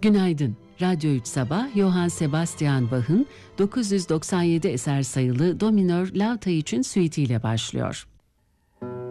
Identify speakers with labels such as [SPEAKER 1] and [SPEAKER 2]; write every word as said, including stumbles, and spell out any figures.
[SPEAKER 1] Günaydın. Radyo üç Sabah, Johann Sebastian Bach'ın dokuz yüz doksan yedi eser sayılı Do minör Lauta için suite ile başlıyor.